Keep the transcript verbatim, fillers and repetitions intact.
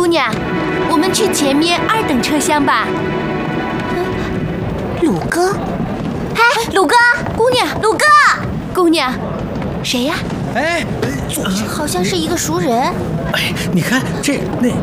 娘，我们去前面二等车厢吧。 鲁哥， 哎，鲁哥，姑娘，鲁哥，姑娘，谁呀？ 哎， 好像是一个熟人。 哎，你看这那